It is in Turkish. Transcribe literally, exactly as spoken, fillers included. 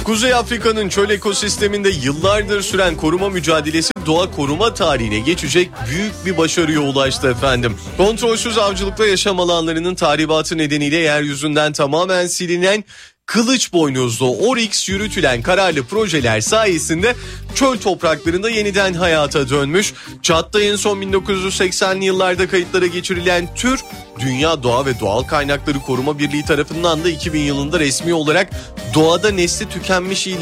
Kuzey Afrika'nın çöl ekosisteminde yıllardır süren koruma mücadelesi doğa koruma tarihine geçecek büyük bir başarıya ulaştı efendim. Kontrolsüz avcılıkla yaşam alanlarının tahribatı nedeniyle yeryüzünden tamamen silinen kılıç boynuzlu Oryx yürütülen kararlı projeler sayesinde çöl topraklarında yeniden hayata dönmüş. Çad'da en son bin dokuz yüz seksenli yıllarda kayıtlara geçirilen tür Dünya Doğa ve Doğal Kaynakları Koruma Birliği tarafından da iki bin yılında resmi olarak doğada nesli tükenmiş ilan